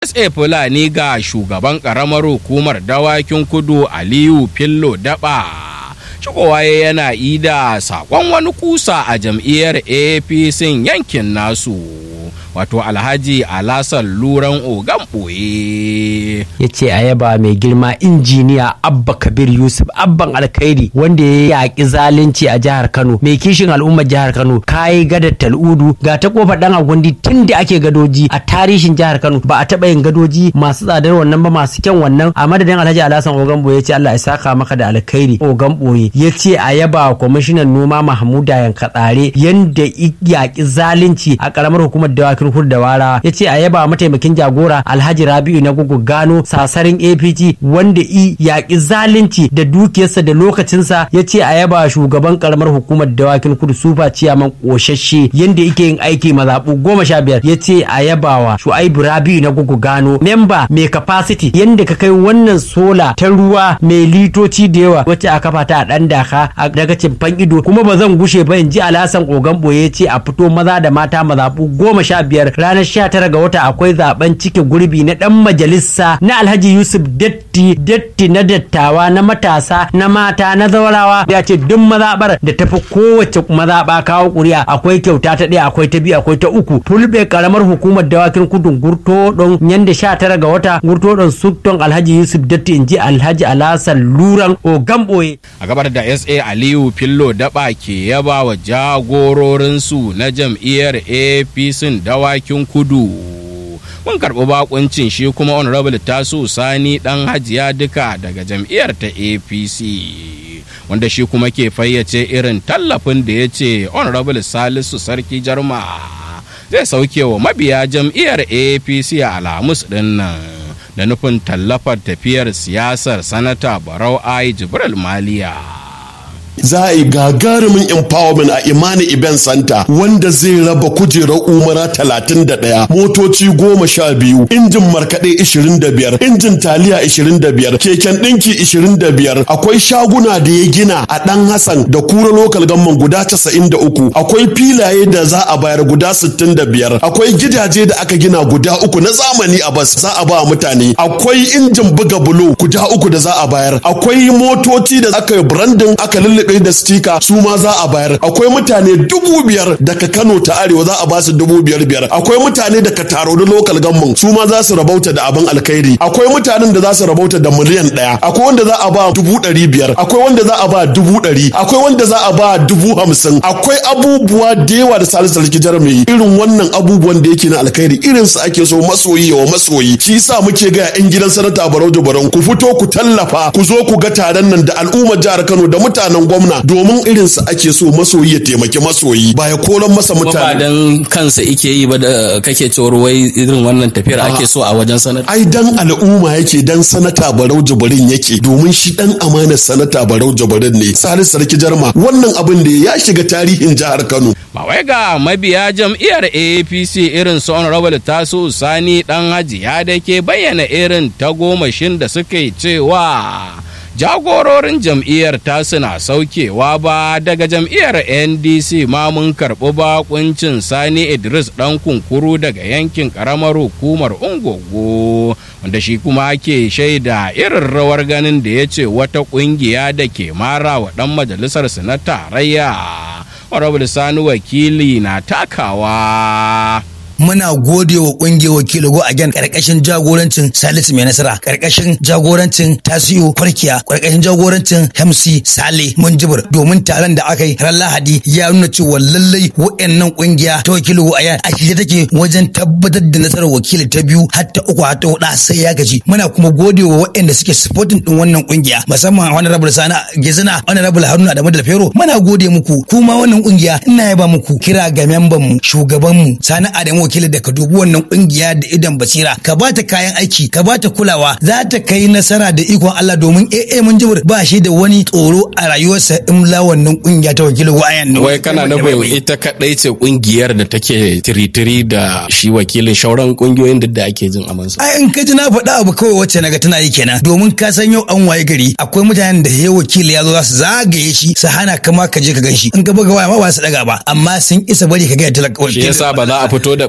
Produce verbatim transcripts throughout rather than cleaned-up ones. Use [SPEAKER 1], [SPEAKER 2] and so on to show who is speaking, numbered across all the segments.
[SPEAKER 1] S A Fulani ga shugaban ƙaramar hukumar dawakin kudu Aliyu Fillo Daba. Shigowa yana ida saƙon wani kusa a jam'iyyar A P C yankin nasu. Wato Alhaji Alasan Luran Ogan Ɓoye.
[SPEAKER 2] Ya ce a yaba mai girma injiniya Abba Kabir Yusuf Abban Alkhairi wanda ya yaƙi zalunci a jihar Kano, mai kishin al'ummar jihar Kano, kayi gadar tal'udu ga ta kofar dan agundi tun da ake gadoji a tarihin jihar Kano ba a taɓa yin gadoji masu tsadar wannan ba, masu kyan wannan. A madadin Alhaji Alasan Ogan Ɓoye ya ce Allah ya saka maka da alkhairi Ogan Ɓoye. Ya ce a yaba wa kwamishinan noma Mahmuda Yankatsare yanda yaƙi zalunci a ƙaramar hukumar dawa Kirkur da Wara. Ya ce a yaba mataimakin jagora Alhaji Rabi'u na Gugu Gano sasarin A P T wanda i yaƙi zalunci da dukiyarsa da lokacinsa. Ya ce a yaba shugaban karamar hukumar dawakin kudu Sufa Ciyaman Koshashe yanda yake yin aiki mazaɓu goma sha biyar. Ya ce a yaba wa Shu'aibu Rabi'u na Gugu Gano memba mai capacity yanda ka kai wannan sola ta ruwa mai litoci da yawa wacce a kafa ta a ɗan daka a daga cimfan ido. Kuma ba zan gushe ba in ji Alasan Ogan Ɓoye. Ya ce a fito maza da mata mazaɓu goma sha biyar ranar sha tara ga wata akwai zaben cike gurbi na dan majalisa na Alhaji Yusuf Datti Datti na dattawa na matasa na mata na zawarawa. Ya ce duk mazabar da tafi kowace mazaba kawo kuri'a akwai kyauta ta ɗaya akwai ta biyu akwai ta uku. Fulbe karamar hukumar dawakin kudun gurto don yanda sha tara ga wata gurto don sukton Alhaji Yusuf Datti inji Alhaji Alasan Luran Ogan Ɓoye.
[SPEAKER 1] A gabar da S A Aliyu Fillo Daba ke yaba wa jagororinsu na jam'iyyar A P C dawakin kudu. Mun karɓi bakuncin shi kuma honorable Tasu Sani dan Hajiya duka daga jam'iyyar ta A P C, wanda shi kuma ke fayyace irin tallafin da ya ce honorable Salisu Sarki Jarma zai sauke wa mabiya jam'iyyar A P C a Alhamis din nan da nufin tallafar tafiyar siyasar sanata Barau Ai Jibril Maliya.
[SPEAKER 3] Za a yi gagarumin empowerment a Imani Event Center wanda zai raba kujerar umara talatin da ɗaya, motoci goma sha biyu, injin markaɗe ishirin da biyar, injin taliya ishirin da biyar, keken ɗinki ishirin da biyar. Akwai shaguna da ya gina a ɗan Hassan da Kura Local Government guda casa'in da uku. Akwai filaye da za a bayar guda sittin da biyar. Akwai gidaje da aka gina guda uku na zamani a bas za a ba mutane. Akwai injin buga bulo guda uku da za a bayar. Akwai motoci da aka yi branding aka lullube da stika su ma za a bayar. Akwai mutane dubu biyar daga Kano ta Arewa za a ba su dubu biyar biyar. Akwai mutane daga Taroni Local Government su ma za su rabauta da abin alkhairi. Akwai mutanen da za su rabauta da miliyan ɗaya. Akwai wanda za a ba dubu ɗari biyar. Akwai wanda za a ba dubu ɗari. Akwai wanda za a ba dubu hamsin. Akwai abubuwa da yawa da Salisu Sarki Jarma irin wannan abubuwan da yake na alkhairi irin su ake so masoyi wa masoyi. Shi yasa muke ga yan gidan sanata Barau Jibrin ku fito ku tallafa ku zo ku ga taron nan da al'ummar jihar Kano da mutanen gwamna domin irinsa ake so masoyi ya taimaki masoyi ba ya kolon masa mutane.
[SPEAKER 4] Ba dan kansa ike yi ba da kake cewar wai irin wannan tafiyar ake so a wajen sanata.
[SPEAKER 3] Ai dan al'umma yake, dan sanata Barau Jibrin yake, domin shi dan amanar sanata Barau Jibrin ne. Salisu Sarki Jarma wannan abin da ya shiga tarihin jihar Kano.
[SPEAKER 1] Ba wai ga mabiya jam'iyyar A P C irin su honorable Tasu Sani dan Hajiya da ke bayyana irin tagomashin da suke cewa jagororin jam'iyyar ta suna saukewa ba. Daga jam'iyyar N D C ma mun karɓi bakuncin Sani Idris ɗan kunkuru daga yankin ƙaramar hukumar Ungogo, wanda shi kuma ke shaida irin rawar ganin da ya ce wata ƙungiya da ke mara wa ɗan majalisar su na tarayya Honorable Sani Wakili na takawa.
[SPEAKER 5] muna gode wa kungiyar wakili go again karkashin jagorancin Salisu mai nasara, karkashin jagorancin Tasiu Farkiya, karkashin jagorancin Hamsi Sale Munjibir, domin taron da aka yi ran Lahadi ya nuna cewa lallai wayannan kungiya ta wakili go again a shirye take wajen tabbatar da nasarar wakili ta biyu har ta uku har ta hudu sai ya gaji. Muna kuma gode wa wayanda suke supporting din wannan kungiya, musamman honorable Sani Gezina, honorable Haruna da Madal Fero. Muna gode muku kuma wannan kungiya ina yaba muku. Kira ga memban mu, shugaban mu Sani Adamu wakili da ka dubi wannan kungiya da idan basira, ka bata kayan aiki, ka bata kulawa, za ta kai nasara da ikon Allah, domin A A Munjibir ba shi da wani tsoro a rayuwarsa in la wannan kungiya ta wakili wayan.
[SPEAKER 4] Wai kana nufin ita kadai ce kungiyar da take tiritiri da shi wakilin shauran kungiyoyin da ake jin amansa?
[SPEAKER 5] Ai in ka ji na faɗa abu kawai wacce naga tana yi kenan, domin ka san yau an waye gari akwai mutanen da he wakili ya zo za su zagaye shi su hana kama ka je ka ganshi, in ka buga waya ma ba su daga ba, amma sun isa bari ka ga talaka.
[SPEAKER 4] Shi yasa ba za a fito da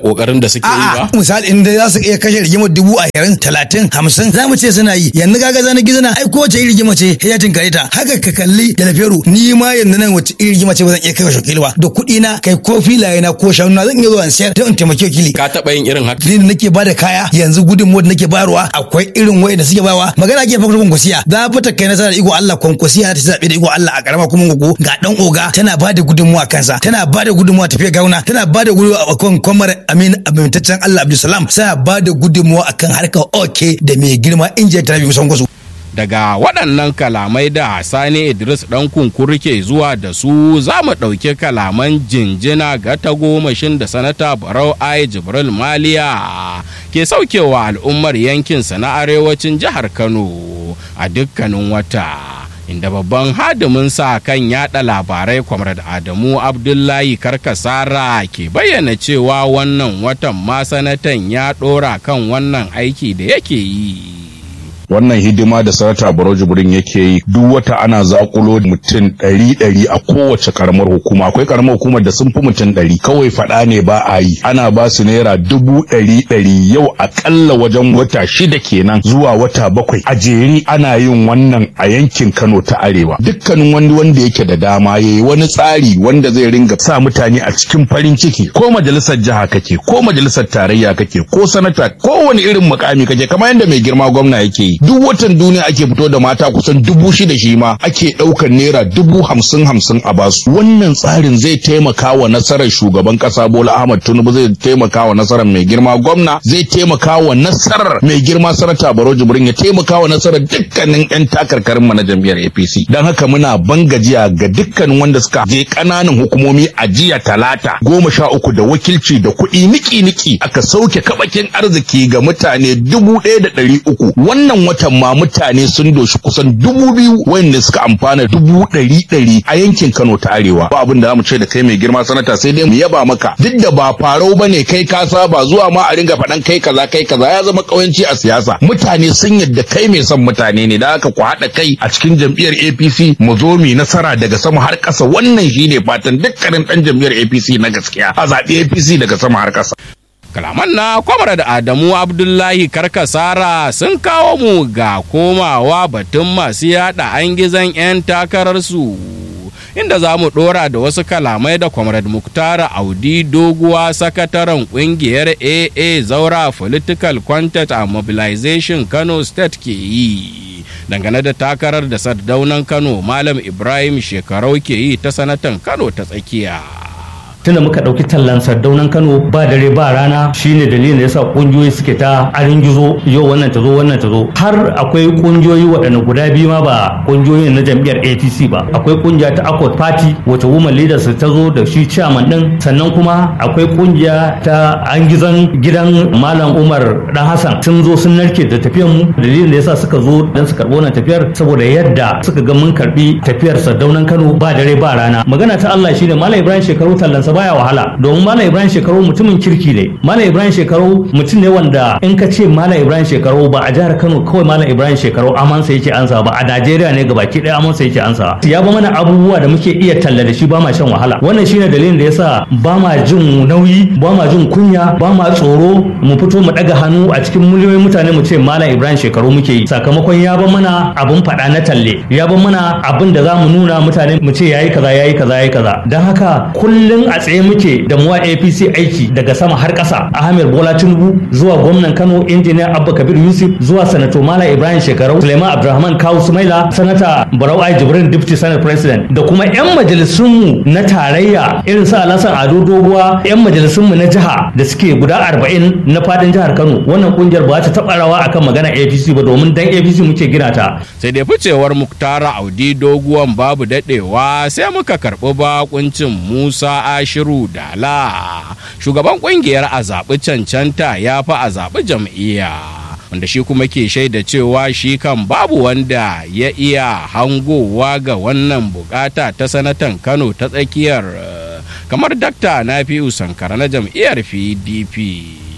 [SPEAKER 4] kokarin da suke yi ba
[SPEAKER 5] misali in dai za su iya kashe rigimar dubu ashirin talatin hamsin za mu ce suna yi yanzu kaga zana gizo na ai kowace iri rigima ce ya tinkare ta haka ka kalli da laferu ni ma yanzu nan wace iri rigima ce ba zan iya kai wa shakili ba da kuɗi na kai ko filaye na ko shanu na zan iya zuwa in sayar don in taimaki wakili
[SPEAKER 4] ka taɓa yin irin haka
[SPEAKER 5] ni da nake bada kaya yanzu gudunmuwa da nake bayarwa akwai irin waye da suke bayarwa magana ke fakar kwankwasiya za fita kai nasara da iko Allah kwankwasiya ta zaɓe da iko Allah a karama kuma gogo ga dan oga tana bada gudunmuwa kansa tana bada gudunmuwa tafiya gauna tana bada gudunmuwa akan kwamar Amin amintaccen Allah Abdulsalam tana bada gudunmuwa akan harkar oke da mai girma injiyar tarabi musan gwasu.
[SPEAKER 1] Daga waɗannan kalamai da Sani Idris ɗan kunkuru ke zuwa da su za mu ɗauki kalaman jinjina ga tagomashin da sanata Barau Ai Jibril Maliya ke saukewa al'ummar yankinsa na arewacin jihar Kano a dukkanin wata. Inda babban hadimin sa kan yada labarai Comrade Adamu Abdullahi Karkasara ke bayyana cewa wannan watan ma sanatan ya ɗora kan wannan aiki da yake yi.
[SPEAKER 6] wannan hidima da sanata Barau Jibrin yake yi duk wata ana zakulo mutum ɗari ɗari a kowace karamar hukuma akwai karamar hukumar da sun fi mutum ɗari kawai faɗa ne ba a yi ana ba su naira dubu ɗari ɗari yau akalla wajen wata shida kenan zuwa wata bakwai a jere ana yin wannan a yankin Kano ta Arewa dukkanin wani wanda yake da dama yayi wani tsari wanda zai ringa sa mutane a cikin farin ciki ko majalisar jiha kake ko majalisar tarayya kake ko sanata ko wani irin mukami kake kamar yadda mai girma gwamna yake yi duk watan duniya ake fito da mata kusan dubu shida shi ma ake ɗaukar naira dubu hamsin hamsin a basu wannan tsarin zai taimaka wa nasarar shugaban kasa Bola Ahmad Tinubu zai taimaka wa nasarar mai girma gwamna zai taimaka wa nasarar mai girma sanata Barau Jibrin ya taimaka wa nasarar dukkanin yan takarkarin mu na jam'iyyar A P C dan haka muna bangajiya ga dukkanin wanda suka je kananan hukumomi a jiya talata goma sha uku da wakilci da kuɗi niki niki aka sauke kabakin arziki ga mutane dubu ɗaya da ɗari uku wannan watan ma mutane sun doshi kusan dubu biyu wanda suka amfana dubu ɗari ɗari a yankin Kano ta Arewa ba abin da zamu ce da kai mai girma sanata sai dai mu yaba maka duk da ba farau bane kai ka saba zuwa ma a ringa faɗan kai kaza kai kaza ya zama kauyanci a siyasa mutane sun yadda kai mai son mutane ne da haka ku haɗa kai a cikin jam'iyyar A P C mu zo mu nasara daga sama har ƙasa wannan shine fatan dukkanin ɗan jam'iyyar A P C na gaskiya a zaɓi A P C daga sama har ƙasa.
[SPEAKER 1] Kalaman na Comrade Adamu Abdullahi Karkasara sun kawo mu ga komawa batun masu yada an gizon 'yan takararsu inda za mu dora da wasu kalamai da Comrade Muktara Audi Doguwa sakataren kungiyar A A Zaura Political Content and Mobilization Kano State ke yi dangane da takarar da Sardaunan Kano Malam Ibrahim Shekarau ke yi ta sanatan Kano ta tsakiya.
[SPEAKER 7] tunda muka ɗauki tallan Sardaunan Kano ba dare ba rana shine dalilin da yasa kungiyoyi suke ta arin gizo yau wannan ta zo wannan ta zo har akwai kungiyoyi waɗanda guda biyu ma ba kungiyoyin na jam'iyyar A P C ba akwai kungiya ta Accord Party wacce woman leaders ta zo da shi chairman din sannan kuma akwai kungiya ta an gizon gidan Malam Umar Dan Hassan sun zo sun narke da tafiyar mu dalilin da yasa suka zo dan su karɓo wannan tafiyar saboda yadda suka ga mun karbi tafiyar Sardaunan Kano ba dare ba rana magana ta Allah shine Malam Ibrahim Shekaru tallan baya wahala domin Malam Ibrahim Shekaru mutumin kirki ne Malam Ibrahim Shekaru mutum ne wanda in ka ce Malam Ibrahim Shekaru ba a jihar Kano kawai Malam Ibrahim Shekaru amansa yake ansa ba a Najeriya ne gabaki ɗaya amansa yake ansa ya ba mana abubuwa da muke iya talla da shi ba ma shan wahala wannan shine dalilin da yasa ba ma jin nauyi ba ma jin kunya ba ma tsoro mu fito mu daga hannu a cikin miliyoyin mutane mu ce Malam Ibrahim Shekaru muke yi sakamakon ya ba mana abun faɗa na talle ya ba mana abin da za mu nuna mutane mu ce yayi kaza yayi kaza yayi kaza dan haka kullun a tsaye muke da muwa A P C aiki daga sama har ƙasa Ahmed Bola Tinubu zuwa gwamnan Kano injiniya Abba Kabir Yusuf zuwa sanato Malam Ibrahim Shekarau Suleiman Abdulrahman Kawu Sumaila sanata Barau Ai Jibrin Deputy Senate President da kuma yan majalisunmu na tarayya irin su Alhassan Ado Doguwa yan majalisunmu na jiha da suke guda arba'in na fadin jihar Kano wannan kungiyar ba ta taɓa rawa akan magana A P C ba domin dan A P C muke gina ta
[SPEAKER 1] sai dai ficewar Muktara Audi Doguwan babu dadewa sai muka karɓi bakuncin Musa Ashiru Dala shugaban kungiyar a zaɓi cancanta ya fi a zaɓi jam'iyya wanda shi kuma ke shaida cewa shi kan babu wanda ya iya hangowa ga wannan bukata ta sanatan Kano ta tsakiyar kamar Dakta Nafi'u Sankara na jam'iyyar P D P.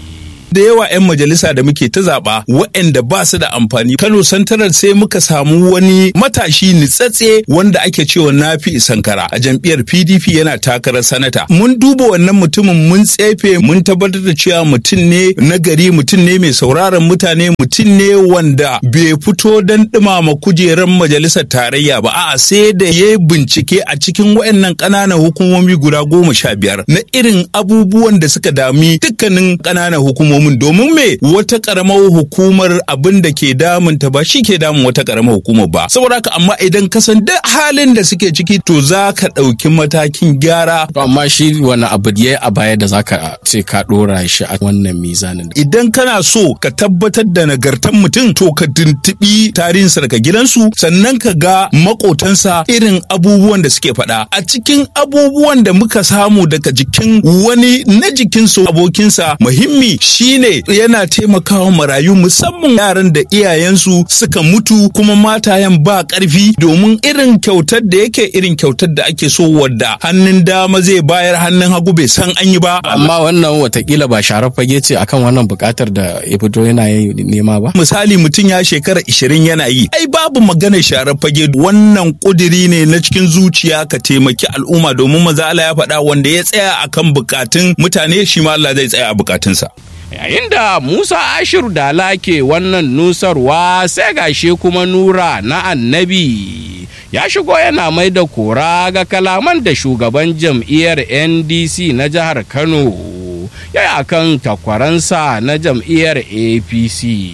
[SPEAKER 8] da yawa 'yan majalisa da muke ta zaɓa waɗanda ba su da amfani. Kano Santaral sai muka samu wani matashi nitsatse wanda ake cewa Nafi Sankara a jam'iyyar P D P yana takarar sanata. Mun duba wannan mutumin mun tsefe mun tabbatar da cewa mutum ne na gari, mutum ne mai sauraron mutane, mutum ne wanda bai fito don ɗumama kujerar majalisar tarayya ba. A'a sai da ya bincike a cikin waɗannan ƙananan hukumomi guda goma sha biyar na irin abubuwan da suka dami dukkanin ƙananan hukumomin, domin me wata ƙaramar hukumar abin da ke damunta ba shi ke damun wata ƙaramar hukumar ba. Saboda haka amma idan ka san duk halin da suke ciki to za ka ɗauki matakin gyara.
[SPEAKER 4] To amma shi wani abu ya a baya da za ka ce ka ɗora shi a wannan mizanin.
[SPEAKER 8] Idan kana so ka tabbatar da nagartan mutum to ka tuntuɓi tarihinsa daga gidansu, sannan ka ga maƙotansa irin abubuwan da suke faɗa. A cikin abubuwan da muka samu daga jikin wani na jikinsu abokinsa muhimmi shine yana taimakawa marayu, musamman yaran da iyayensu suka mutu kuma matayen ba ƙarfi, domin irin kyautar da yake irin kyautar da ake so wadda hannun dama zai bayar hannun hagu bai san an yi ba.
[SPEAKER 4] Amma wannan watakila ba sharar fage ce akan wannan buƙatar da ya fito yana yi nema ba.
[SPEAKER 8] Misali mutum ya shekara ishirin yana yi, ai babu maganar sharar fage. Wannan ƙudiri ne na cikin zuciya ka taimaki al'umma, domin maza Allah ya faɗa wanda ya tsaya akan bukatun mutane shi ma Allah zai tsaya a bukatunsa.
[SPEAKER 1] Yayin da Musa Ashiru Dala ke wannan nusarwa, sai gashe kuma Nura na Annabi ya shigo yana mai da kora ga kalaman da shugaban jam'iyyar N D C na jihar Kano ya yi akan takwaransa na jam'iyyar A P C.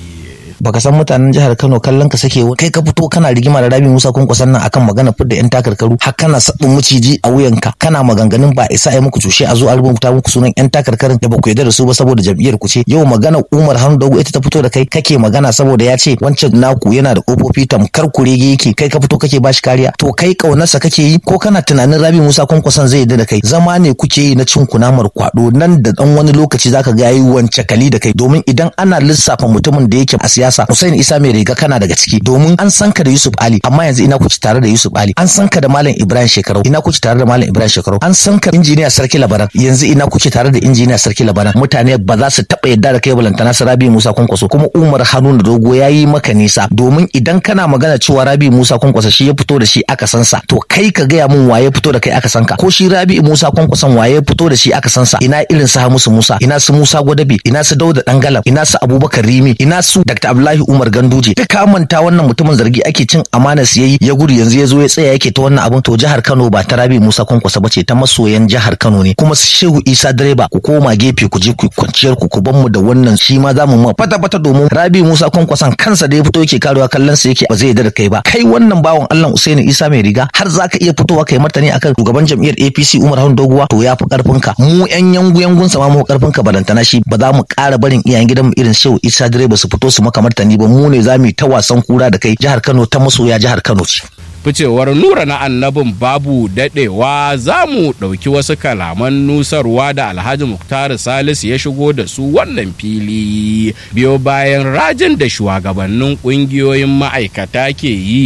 [SPEAKER 9] baka san mutanen jihar Kano kallon ka sake kai ka fito kana rigima da Rabi Musa Kwankwason nan akan magana fidda yan takarkaru har kana sabbin maciji a wuyanka kana maganganun ba isa ai muku tushe a zo a rubuta muku sunan yan takarkarin da baku yarda da su ba saboda jam'iyyar ku ce. Yau magana Umar Hannu Dogo ita ta fito da kai kake magana saboda ya ce wancan naku yana da kofofi tamkar kurege yake, kai ka fito kake bashi kariya. To kai kaunarsa kake yi ko kana tunanin Rabi Musa Kwankwason zai yarda da kai? Zama ne kuke yi na cin kunamar kwado, nan da dan wani lokaci zaka ga yayi wance kali da kai, domin idan ana lissafa mutumin da yake a siyasa Hussein Isa mai riga kana daga ciki, domin an san ka da Yusuf Ali amma yanzu ina kuci tare da Yusuf Ali, an san ka da Malam Ibrahim Shekarau ina kuci tare da Malam Ibrahim Shekarau, an san ka injiniya Sarki Labaran yanzu ina kuci tare da injiniya Sarki Labaran. Mutane ba za su taba yadda da kai balantana su Rabi Musa Kwankwaso. Kuma Umar Haruna Dogo yayi maka nisa, domin idan kana magana cewa Rabi Musa Kwankwaso shi ya fito da shi aka san sa, to kai ka gaya mun waye fito da kai aka san ka, ko shi Rabi Musa Kwankwason waye fito da shi aka san sa? Ina irin su Hamisu Musa, ina su Musa Gwadabi, ina su Dauda Dangalam, ina su Abubakar Rimi, ina su Dr. Abdullahi Umar Ganduje. Duka manta wannan mutumin zargi ake cin amana su yayi ya gudu yanzu ya zo ya tsaya yake ta wannan abun. To jihar Kano ba ta Rabi Musa Kwankwaso bace, ta masoyan jihar Kano ne. Kuma Shehu Isa direba ku koma gefe ku je ku kwanciyar ku ku ban mu da wannan, shi ma zamu ma fata fata, domin Rabi Musa Kwankwason kansa da ya fito yake karewa kallon sa yake ba zai yarda da kai ba. Kai wannan bawon Allah Usaini Isa mai riga har zaka iya fitowa kai martani akan shugaban jam'iyyar A P C Umar Haruna Doguwa? To yafi karfin ka. Mu yan yangu yangun sa ma mu karfin ka balantana shi. Ba za mu ƙara barin iyayen gidan mu irin Shehu Isa direba su fito su maka martani ba. Mu ne za mu ta wasan kura da kai. Jihar Kano ta masoya jihar Kano ce.
[SPEAKER 1] Ficewar Nura na Annabin babu dadewa, za mu ɗauki wasu kalaman nusarwa da Alhaji Muktar Salisu ya shigo da su wannan fili biyo bayan rajin da shugabannin ƙungiyoyin ma'aikata ke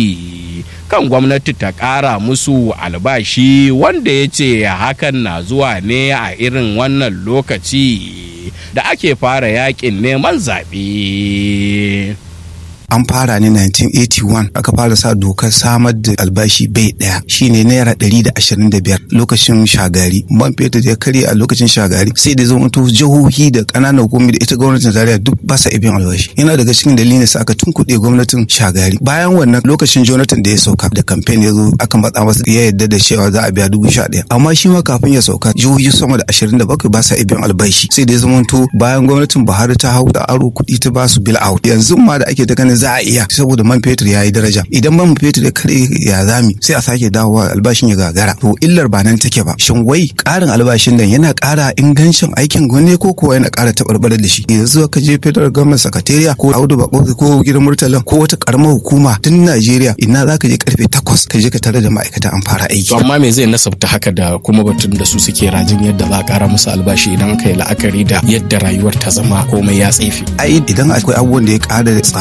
[SPEAKER 1] yi kan gwamnati ta ƙara musu albashi, wanda ya ce hakan na zuwa ne a irin wannan lokaci da ake fara yakin neman zaɓe.
[SPEAKER 10] An fara ne nineteen eighty-one aka fara sa dokar samar da albashi bai daya shine naira ɗari da ashirin da biyar lokacin Shagari. Man fetur da ya karye a lokacin Shagari sai da zama to jihohi da ƙananan hukumomi da ita gwamnatin tarayya duk ba sa ibin albashi. Yana daga cikin dalilin sa aka tunkuɗe gwamnatin Shagari. Bayan wannan lokacin Jonathan da ya sauka da campaign ya zo aka matsa masa ya yarda da cewa za a biya dubu sha ɗaya, amma shi ma kafin ya sauka jihohi sama da ashirin da bakwai ba sa ibin albashi. Sai da ya zama to bayan gwamnatin Buhari ta hau da aro kuɗi ta ba su bill out. Yanzu ma da ake ta ganin za a iya saboda man fetur ya yi daraja. Idan man fetur ya kare ya zami sai a sake dawowa albashin ya gagara. To illar ba nan take ba. Shin wai karin albashin nan yana kara ingancin aikin gwamnati ko kuwa yana kara tabarbarar da shi? Yanzu ka je federal government secretariat ko Audu Bako ko gidan Murtala ko wata karamar hukuma tun Najeriya, ina za ka je karfe takwas ka je ka tare da ma'aikata an fara aiki.
[SPEAKER 4] To amma me zai nasabta haka da kuma batun da su suke rajin yadda za a kara musu albashi idan aka yi la'akari da yadda rayuwar ta zama komai ya tsefe?
[SPEAKER 10] Ai idan akwai abubuwan da ya kara tsadar rayuwa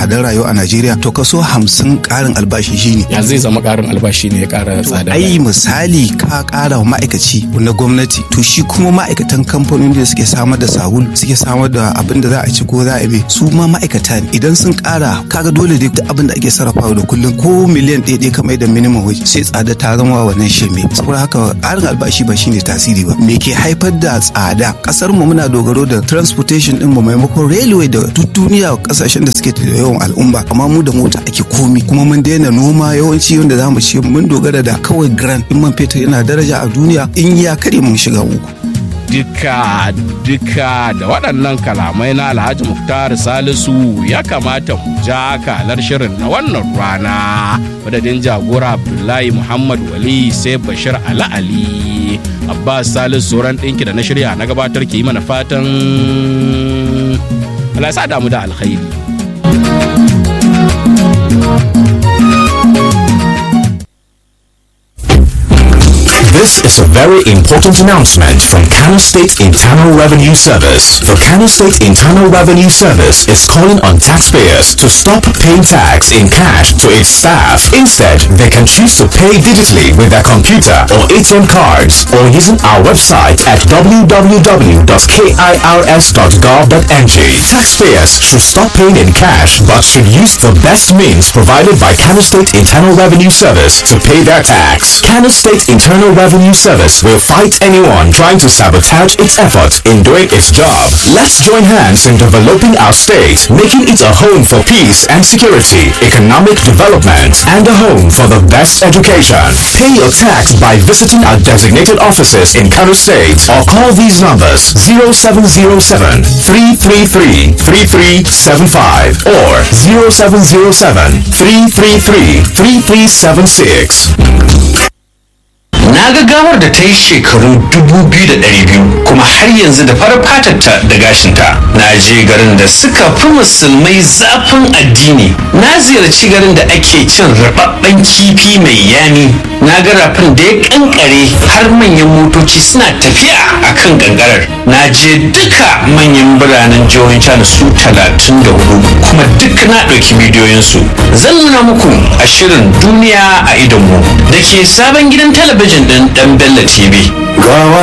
[SPEAKER 10] a Najeriya to kaso hamsin karin albashi shine
[SPEAKER 4] ya zai zama karin albashi ne ya kara tsada.
[SPEAKER 10] ai misali ka kara wa ma'aikaci na gwamnati to shi kuma ma'aikatan kamfanoni da suke samar da sabulu suke samar da abin da za a ci ko za a bi su ma ma'aikata ne idan sun kara kaga dole dai abin da ake sarrafawa da kullum ko miliyan ɗaya ɗaya kamar da minimum wage sai tsada ta zama wannan shirme saboda haka karin albashi ba shine tasiri ba me ke haifar da tsada kasar mu muna dogaro da transportation din mu maimakon railway da duk duniya kasashen da suke da yawan al'umma amma mu da mota ake komi kuma mun daina noma yawanci wanda zamu ce mun dogara da kawai grand in man fetur yana daraja a duniya in ya kare mun shiga uku
[SPEAKER 1] duka duka da waɗannan kalamai na Alhaji Muktar Salisu ya kamata mu ja kalar shirin na wannan rana madadin jagora Abdullahi Muhammad Wali sai Bashir Ali Ali Abbas Salisu sauran ɗinki da na shirya na gabatar ke yi mana fatan Allah ya sa damu da alkhairi.
[SPEAKER 11] This is a very important announcement from Kano State Internal Revenue Service. The Kano State Internal Revenue Service is calling on taxpayers to stop paying tax in cash to its staff. Instead, they can choose to pay digitally with their computer or A T M cards or using our website at w w w dot k i r s dot gov dot n g. Taxpayers should stop paying in cash but should use the best means provided by Kano State Internal Revenue Service to pay their tax. Kano State Internal Revenue Service will fight anyone trying to sabotage its efforts in doing its job. Let's join hands in developing our state, making it a home for peace and security, economic development, and a home for the best education. Pay your tax by visiting our designated offices in Kano State or call these numbers zero seven zero seven, three three three, three three seven five or zero seven zero seven, three three three, three three seven six.
[SPEAKER 12] Na ga gawar da ta yi shekaru dubu biyu da ɗari biyu kuma har yanzu da farar fatarta da gashinta. Na je garin da suka fi musulmai zafin addini. Na ziyarci garin da ake cin rababben kifi mai yami. Na ga rafin da ya kankare har manyan motoci suna tafiya a kan gangarar. Na je duka manyan biranen jihohin China su talatin da hudu kuma duk na ɗauki bidiyoyinsu. Zan nuna muku a shirin duniya a idonmu da ke sabon gidan talabijin din Dan Bello T V.
[SPEAKER 11] Gawa